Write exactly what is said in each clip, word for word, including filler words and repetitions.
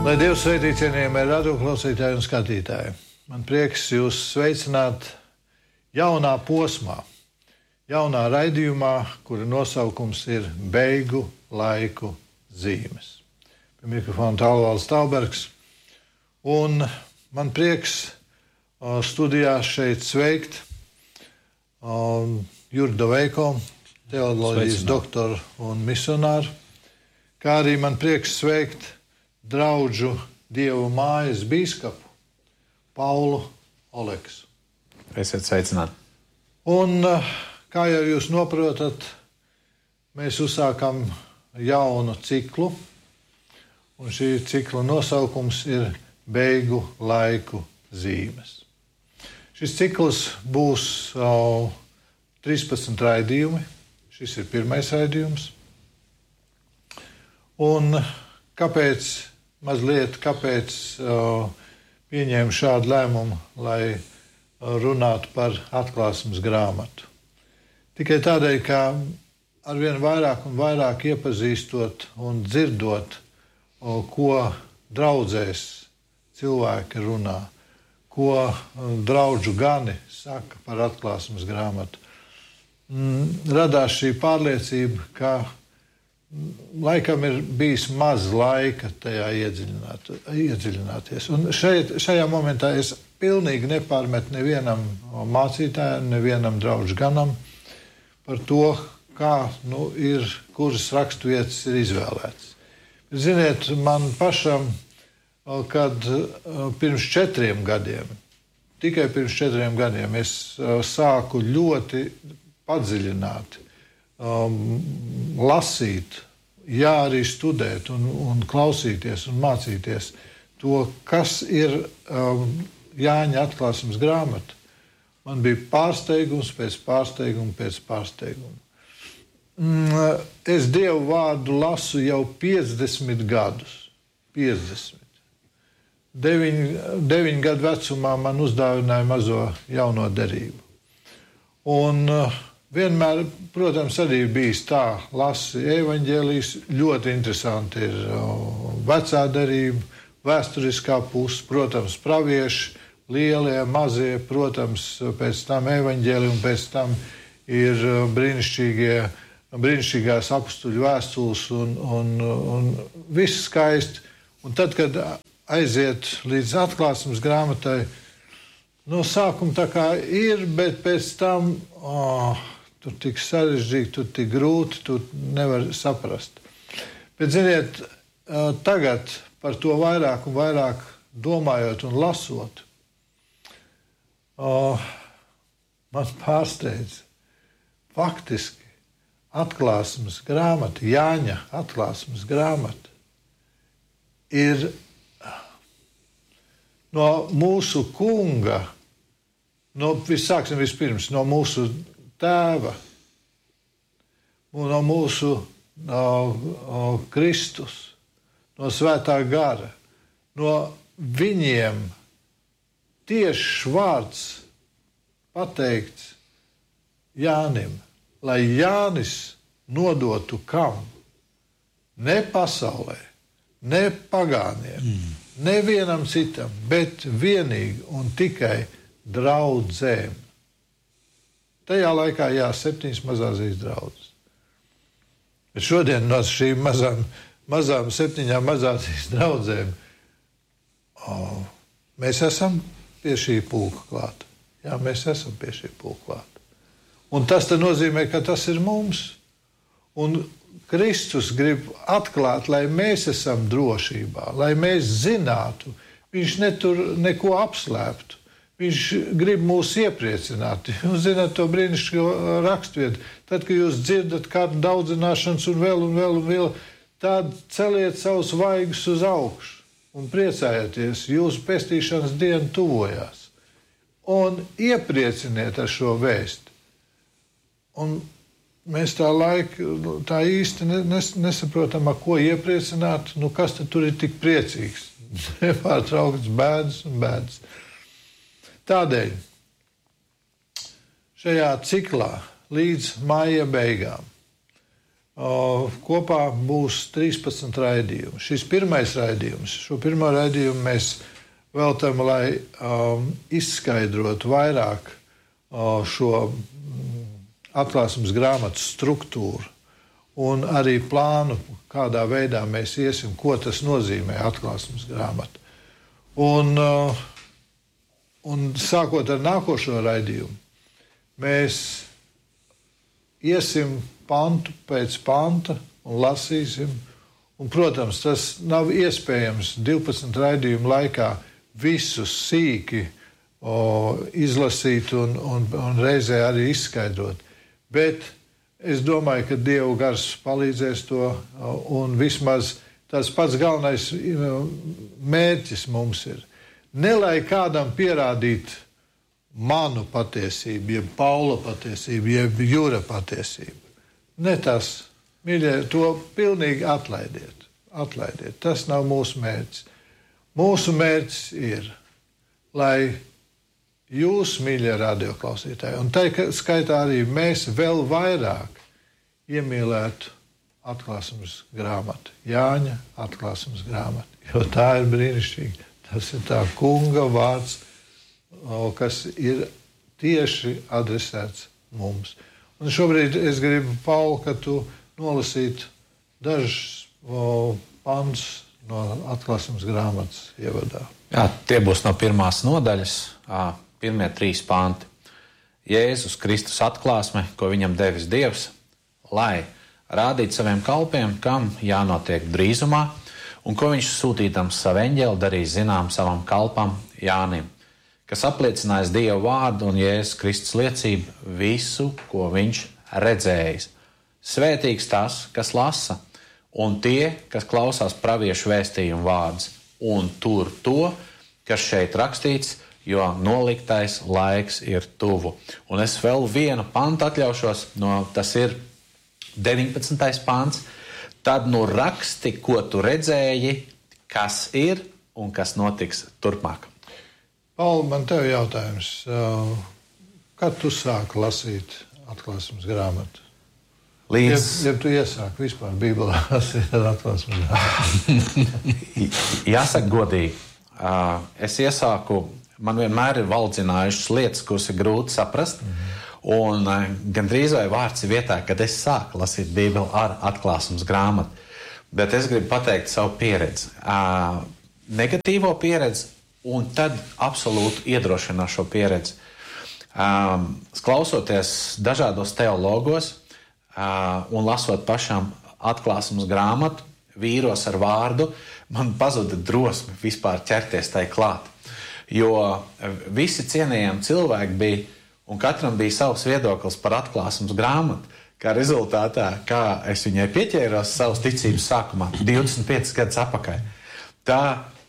Lai Dievs sveitī cienījamie radioklausītāji un skatītāji. Man prieks jūs sveicināt jaunā posmā, jaunā raidījumā, kura nosaukums ir Beigu laiku zīmes. Pie mikrofona Tālvalds Talbergs. Un man prieks uh, studijā šeit sveikt uh, Jurdu Veiko, teoloģijas doktoru un misionāru, kā arī man prieks sveikt draudžu Dievu mājas bīskapu Paulu Oleksu. Esiet sveicināti. Un, kā jau jūs noprotat, mēs uzsākam jaunu ciklu, un šī cikla nosaukums ir Beigu laiku zīmes. Šis cikls būs uh, trīspadsmit raidījumi. Šis ir pirmais raidījums. Un kāpēc mazliet, kāpēc uh, pieņēmu šādu lēmumu, lai uh, runātu par atklāsmes grāmatu? Tikai tādēļ, ka arvien vairāk un vairāk iepazīstot un dzirdot, uh, ko draudzēs cilvēki runā, ko uh, draudžu gani saka par atklāsmes grāmatu, mm, radās šī pārliecība, ka laikam ir bijis maz laika tajā iedziļināt, iedziļināties. Un šeit, šajā momentā es pilnīgi nepārmetu nevienam mācītājam, nevienam draudžu ganam par to, kā nu, ir, kuras raksturvietas ir izvēlētas. Ziniet, man pašam, kad pirms četriem gadiem, tikai pirms četriem gadiem, es sāku ļoti padziļināti Um, lasīt, jā, arī studēt un, un klausīties un mācīties to, kas ir um, Jāņa atklāsmes grāmata. Man bija pārsteigums pēc pārsteiguma pēc pārsteiguma. Mm, es Dievu vārdu lasu jau piecdesmit gadus. piecdesmit. Deviņ, deviņu gadu vecumā man uzdāvināja mazo jauno derību. Un uh, vienmēr, protams, arī bijis tā, lasi evaņģēlijas, ļoti interesanti ir vecā derība, vēsturiskā puse, protams, pravieši, lielie, mazie, protams, pēc tam evaņģēlija un pēc tam ir brīnišķīgie, brīnišķīgās apustuļu vēstules un, un, un viss skaisti. Un tad, kad aiziet līdz atklāsmes grāmatai, no sākuma tā kā ir, bet pēc tam oh, tur tik sarežģīti, tur tik grūti, tur nevar saprast. Bet, ziniet, tagad par to vairāk un vairāk domājot un lasot, man pārsteidz faktiski atklāsmes grāmata, Jāņa atklāsmes grāmata ir no mūsu kunga, no, sāksim vispirms, no mūsu Tēva, no mūsu no, no Kristus, no Svētā gara, no viņiem tieši vārds pateikts Jānim, lai Jānis nodotu kam? Ne pasaulē, ne pagāniem, mm. nevienam citam, bet vienīgi un tikai draudzēm. Tajā laikā, jā, septiņas mazās draudzes. Bet šodien no šīm mazām, mazām septiņām mazās draudzēm oh, mēs esam pie šī pulka klāt. Jā, mēs esam pie šī pulka klāt. Un tas tad nozīmē, ka tas ir mums. Un Kristus grib atklāt, lai mēs esam drošībā, lai mēs zinātu. Viņš netur neko apslēptu. Viņš grib mūs iepriecināt. Jūs zināt to brīnišķīgo raksturvietu. Tad, kad jūs dzirdat kādu daudzināšanas un vēl un vēl un vēl, tad celiet savus vaigus uz augšu un priecājieties. Jūsu pestīšanas diena tuvojās. Un ieprieciniet ar šo vēstu. Un mēs tā laika, tā īsti nes, nesaprotam, ar ko iepriecināt. Nu, kas tad tur ir tik priecīgs? Nepārtraukts bēdas un bēdas. Tādēļ šajā ciklā līdz māja beigām Kopā būs trīspadsmit raidījumi. Šis pirmais raidījums, šo pirmo raidījumu mēs veltam, lai um, izskaidrotu vairāk uh, šo atklāsmes grāmatas struktūru un arī plānu, kādā veidā mēs iesim, ko tas nozīmē atklāsmes grāmata. Un, uh, un sākot ar nākošo raidījumu, mēs iesim pantu pēc panta un lasīsim. Un, protams, tas nav iespējams divpadsmit raidījumu laikā visus sīki o, izlasīt un, un, un reizē arī izskaidrot. Bet es domāju, ka Dieva gars palīdzēs to, un vismaz tas pats galvenais mērķis mums ir. Ne lai kādam pierādīt manu patiesību, jeb Paula patiesību, jeb Jura patiesību. Ne tas. Mīļie, to pilnīgi atlaidiet. Atlaidiet. Tas nav mūsu mērķis. Mūsu mērķis ir, lai jūs, mīļie radioklausītāji, un tā skaitā arī mēs vēl vairāk iemīlētu atklāsmes grāmatu, Jāņa atklāsmes grāmatu, jo tā ir brīnišķīga. Tas ir tā kunga vārds, kas ir tieši adresēts mums. Un šobrīd es gribu, Paul, ka tu nolasītu dažus pantus no atklāsmes grāmatas ievadā. Jā, tie būs no pirmās nodaļas, pirmie trīs panti. Jēzus Kristus atklāsme, ko viņam devis Dievs, lai rādītu saviem kalpiem, kam jānotiek drīzumā, un ko viņš sūtītams savu eņģeli darīs zinām savam kalpam Jānim, kas apliecinājis Dieva vārdu un Jēzus Kristus liecību visu, ko viņš redzējis. Svētīgs tas, kas lasa, un tie, kas klausās praviešu vēstījumu vārdus, un tur to, kas šeit rakstīts, jo noliktais laiks ir tuvu. Un es vēl vienu pantu atļaušos, no, tas ir deviņpadsmitais pants. Tad nu raksti, ko tu redzēji, kas ir un kas notiks turpmāk. Paul, man tev jautājums. Kad tu sāki lasīt atklāsmes grāmatu? Līdz... Ja, ja tu iesāki vispār Bībelē lasīt atklāsmes grāmatu? Jāsaka godīgi. Es iesāku, man vienmēr ir valdzinājušas lietas, kuras ir grūti saprast. Mm-hmm. Un gandrīz vai vārds ir vietā, kad es sāku lasīt Bībeli ar atklāsmes grāmatu. Bet es gribu pateikt savu pieredzi. Uh, negatīvo pieredzi un tad absolūti iedrošinošo pieredzi. Um, klausoties dažādos teologos uh, un lasot pašam atklāsmes grāmatu, vīros ar vārdu, man pazuda drosme vispār ķerties tai klāt. Jo visi cienījami cilvēki bija, un katram bija savs viedoklis par atklāsmes grāmatu, kā rezultātā, kā es viņai pieķēros savas ticības sākumā, divdesmit piecus gadus atpakaļ. Tā,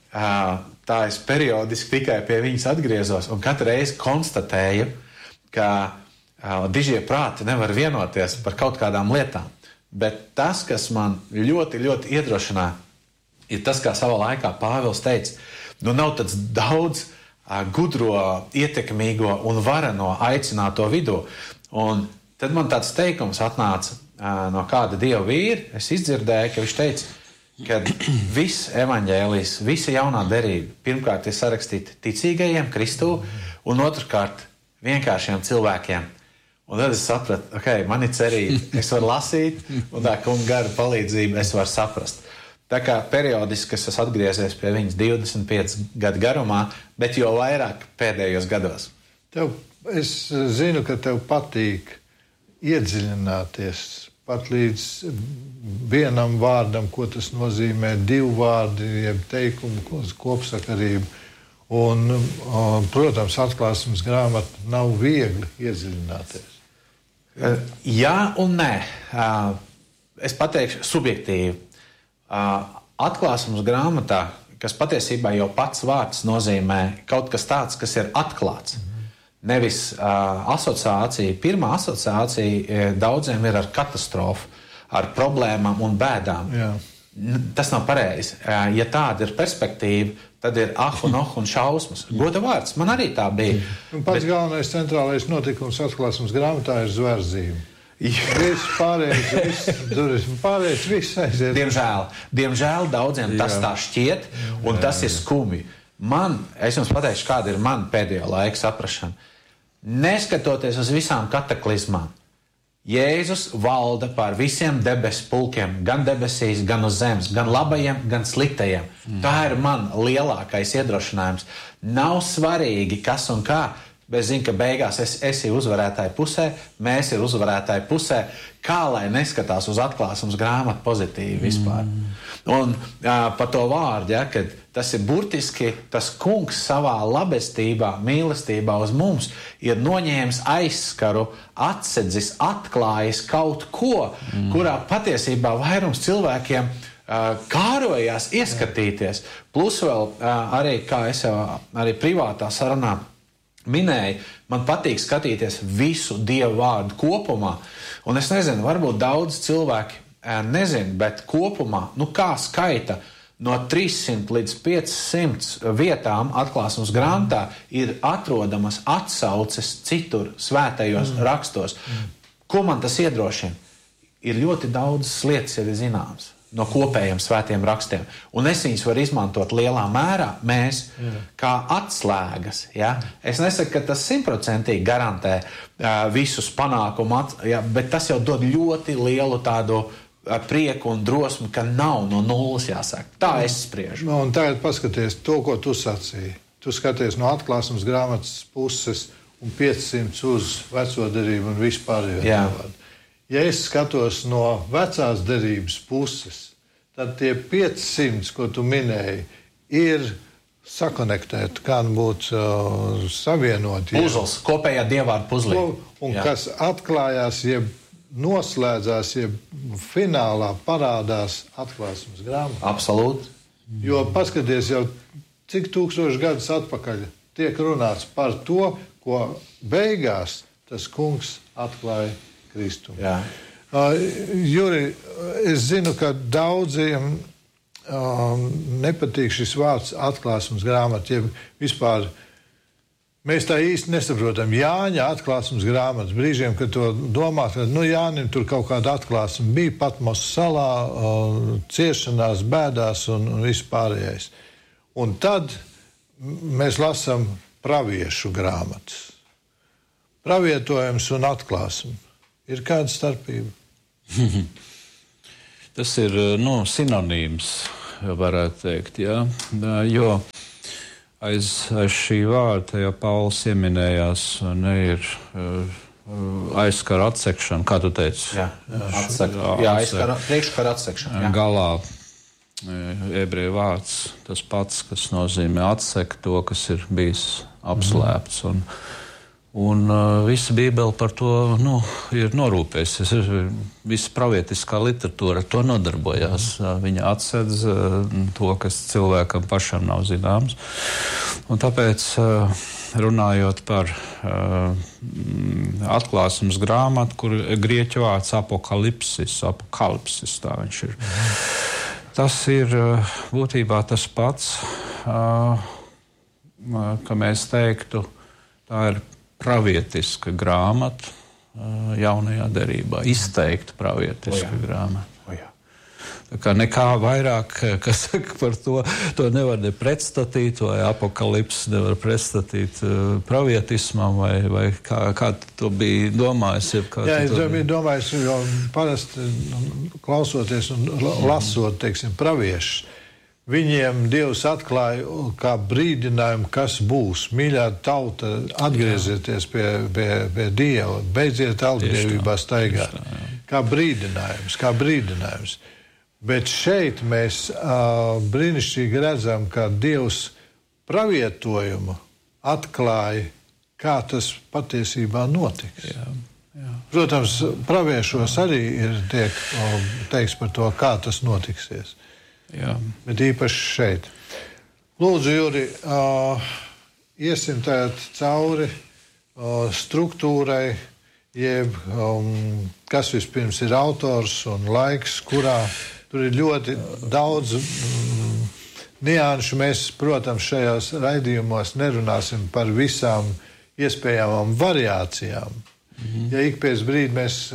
tā es periodiski tikai pie viņas atgriezos un katru reizi konstatēju, ka dižie prāti nevar vienoties par kaut kādām lietām. Bet tas, kas man ļoti, ļoti iedrošināja, ir tas, kā savā laikā Pāvils teica, nu nav tāds daudz gudro, ietekmīgo un vareno aicināto vidū. Un tad man tāds teikums atnāca no kāda dieva vīra. Es izdzirdēju, ka viņš teica, ka viss evaņģēlijs, visa jaunā derība pirmkārt ir sarakstīta ticīgajiem Kristū un otrkārt vienkāršiem cilvēkiem. Un tad es sapratu, ok, man ir cerība, es varu lasīt un tā kunga gara palīdzību es varu saprast. Tā kā periodiski es esmu atgriezies pie viņas divdesmit pieci gadu garumā, bet jo vairāk pēdējos gados. Tev, es zinu, ka tev patīk iedziļināties pat līdz vienam vārdam, ko tas nozīmē, divu vārdi, jeb teikumu, kopsakarību. Un, protams, atklāsmes grāmata nav viegli iedziļināties. Jā un nē. Es pateikšu subjektīvi. Atklāsmes grāmatā, kas patiesībā jau pats vārds nozīmē kaut kas tāds, kas ir atklāts. Mm-hmm. Nevis uh, asociācija. Pirmā asociācija daudziem ir ar katastrofu, ar problēmām un bēdām. Jā. Tas nav pareizi. Ja tāda ir perspektīva, tad ir ah un oh un šausmas. Goda vārds, man arī tā bija. Un pats Bet... galvenais centrālais notikums atklāsmes grāmatā ir zvērzīme. Viss pārējais, viss durvis, pārējais, viss aiziet. Diemžēl, diemžēl daudziem tas tā šķiet, un jā, tas ir skumji. Man, es jums pateikšu, kāda ir mana pēdējo laika saprašana. Neskatoties uz visām kataklizmām, Jēzus valda pār visiem debesu pulkiem, gan debesīs, gan uz zemes, gan labajiem, gan sliktajiem. Mm. Tā ir man lielākais iedrošinājums. Nav svarīgi, kas un kā, bet es zinu, ka beigās es esi uzvarētāju pusē, mēs ir uzvarētāju pusē, kā lai neskatās uz atklāsums grāmatu pozitīvi vispār. Mm. Un uh, par to vārdu, ja, kad tas ir burtiski, tas kungs savā labestībā, mīlestībā uz mums ir noņēmis aizskaru, atsedzis, atklājis kaut ko, mm. kurā patiesībā vairums cilvēkiem uh, kārojās ieskatīties. Plus vēl uh, arī, kā es jau arī privātā sarunā minēju, man patīk skatīties visu Dievu vārdu kopumā. Un es nezinu, varbūt daudz cilvēki uh, nezin, bet kopumā, nu kā skaita, no trīs simt līdz piecsimt vietām atklāsums grāmatā ir atrodamas atsauces citur svētajos mm. rakstos. Mm. Ko man tas iedrošina? Ir ļoti daudz lietas jau zināmas no kopējiem svētiem rakstiem. Un es viņus varu izmantot lielā mērā, mēs, mm. kā atslēgas. Ja? Es nesaku, ka tas simtprocentīgi garantē uh, visus panākumus, ja? Bet tas jau dod ļoti lielu tādu prieku un drosmi, ka nav no nulles jāsāk. Tā es spriežu. Nu, un tagad paskaties to, ko tu sacīji. Tu skaties no atklāsums grāmatas puses un piecsimt uz veco derību un vispārējo. Ja es skatos no vecās derības puses, tad tie piecsimt, ko tu minēji, ir sakonektēti, kā nu būtu uh, savienoti. Puzls, kopējā dievvvārdu puzlī. Un jā. Kas atklājās, jeb noslēdzās, ja finālā parādās atklāsums grāmatā. Absolūti. Jo paskaties jau, cik tūkstoši gadus atpakaļ tiek runāts par to, ko beigās tas kungs atklāja Kristu. Jā. Uh, Juri, es zinu, ka daudziem um, nepatīk šis vārds atklāsums grāmata, ja vispār mēs tā īsti nesaprotam Jāņa atklāsums grāmatas. Brīžiem, kad to domā, ka nu, Jānim tur kaut kāda atklāsuma bija Patmos salā, uh, ciešanās, bēdās un, un viss pārējais. Un tad mēs lasām praviešu grāmatas. Pravietojums un atklāsuma. Ir kāda starpība? Tas ir nu, sinonīms, varētu teikt, jā. Jo aiz, aiz šī vārda jau Pauls ieminējās, ne ir uh, aizskara atsekšana, kā tu teici? Jā, atsekšana. Jā, aizskara, priekškara atsekšana. Jā. Galā ebreju vārds tas pats, kas nozīmē atsekt to, kas ir bijis apslēpts. Un, un uh, visa Bībele par to nu, ir norūpējusies. Visa pravietiskā literatūra to nodarbojās. Viņa atsedz uh, to, kas cilvēkam pašam nav zināms. Un tāpēc, uh, runājot par uh, atklāsums grāmatu, kur grieķu vārds apokalipsis, apokalipsis, tā viņš ir. Tas ir uh, būtībā tas pats, uh, ka mēs teiktu, tā ir pravietiska grāmata uh, jaunajā derībā, izteikti pravietiska o, grāmata. O, jā. Tā kā nekā vairāk, kas saka par to, to nevar ne pretstatīt, vai apokalipsi nevar pretstatīt uh, pravietismam, vai, vai kā, kā to bija domājis? Kā Jā, es to... biju domājis, jo parasti klausoties un lasot, teiksim, praviešus, viņiem Dievs atklāja kā brīdinājumu, kas būs. Mīļā tauta, atgriezieties pie, pie, pie Dieva, beidziet altdievībā staigāt. Kā brīdinājums, kā brīdinājums. Bet šeit mēs uh, brīnišķīgi redzam, ka Dievs pravietojumu atklāja, kā tas patiesībā notiks. Jā, jā. Protams, praviešos arī ir tiek teiks par to, kā tas notiksies. Jā. Bet īpaši šeit. Lūdzu, Juri, uh, iesim tagad cauri uh, struktūrai, jeb um, kas vispirms ir autors un laiks, kurā tur ir ļoti daudz mm, nianšu. Mēs, protams, šajos raidījumos nerunāsim par visām iespējamām variācijām. Mm-hmm. Ja ik pēc brīdi mēs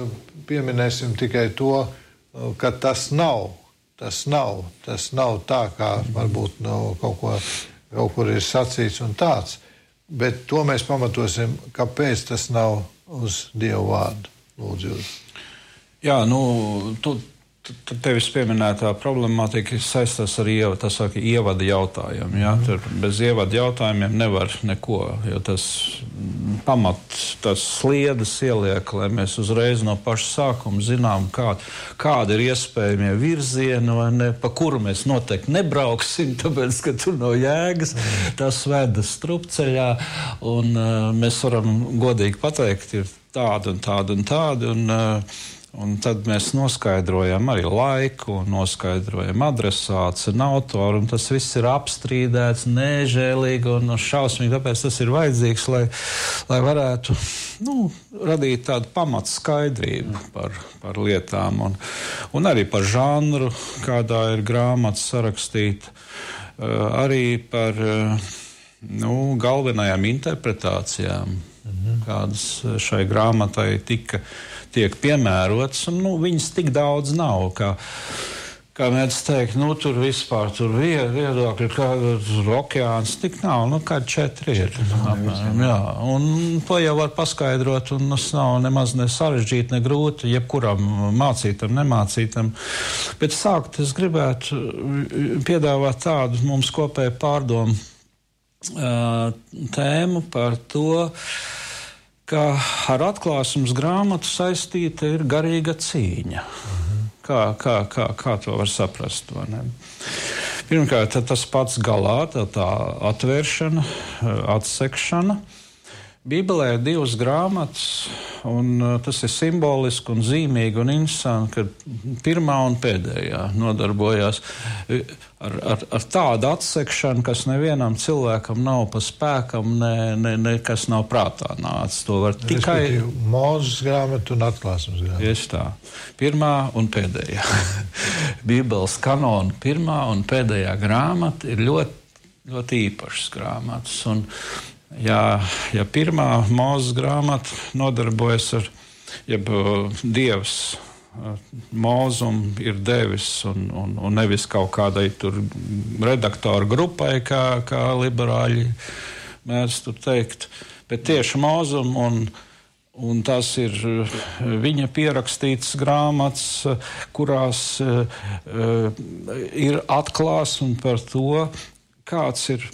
pieminēsim tikai to, ka tas nav. Tas nav. Tas nav tā, kā varbūt no kaut, ko, kaut kur ir sacīts un tāds. Bet to mēs pamatosim, kāpēc tas nav uz Dievu vārdu. Lūdzu, jūs. Jā, nu, tu, tu tevis pieminētā problemātika saistās ar ieva, tā saka, ievada jautājumu. Ja? Tur bez ievada jautājumiem nevar neko, jo tas pamat, tas sliedas ieliek, lai mēs uzreiz no paša sākuma zinām, kā, kāda ir iespējamie virzieni, vai ne, pa kuru mēs noteikti nebrauksim, tāpēc, ka tur no jēgas tas vedas strupceļā, un uh, mēs varam godīgi pateikt, ir tāda un tāda un tāda, un uh, Un tad mēs noskaidrojam arī laiku, noskaidrojam adresāts un autoru, un tas viss ir apstrīdēts, nežēlīgi un šausmīgi, tāpēc tas ir vajadzīgs, lai, lai varētu nu, radīt tādu pamatu skaidrību par, par lietām un, un arī par žanru, kādā ir grāmata sarakstīta, arī par nu, galvenajām interpretācijām, mhm. kādas šai grāmatai tika tiek piemērots, un nu, viņas tik daudz nav, kā, kā mēdz teikt, nu, tur vispār tur viedokļi, kā tur okeāns, tik nav, nu, kādi četri ir. Apmēram, jā, un to jau var paskaidrot, un tas nav nemaz ne sarežģīti, ne grūti, jebkuram mācītam, nemācītam. Bet sākt es gribētu piedāvāt tādu mums kopēju pārdomu uh, tēmu par to, ka ar atklāsmes grāmatu saistīta ir garīga cīņa. Mhm. Kā, kā, kā, kā to var saprast? Vai ne? Pirmkārt, tas pats galā, tā, tā atvēršana, atsekšana. Bībelē ir divas grāmatas, un tas ir simboliski un zīmīgi un interesanti, ka pirmā un pēdējā nodarbojās ar, ar, ar tādu atsekšanu, kas nevienam cilvēkam nav pa spēkam, ne, ne, ne kas nav prātā nācis. To var tikai Mūzes grāmata un atklāsmes grāmata. Tieši tā. Pirmā un pēdējā. Bībeles kanona pirmā un pēdējā grāmata ir ļoti, ļoti īpašas grāmatas. Un Ja, ja pirmā Mūzes grāmata nodarbojas ar, ja Dievs Mūzum ir devis un, un, un nevis kaut kādai tur redaktoru grupai, kā, kā liberāļi mēdz tur teikt, bet tieši Mūzum un, un tas ir viņa pierakstītas grāmatas, kurās uh, ir atklāsme par to, kāds ir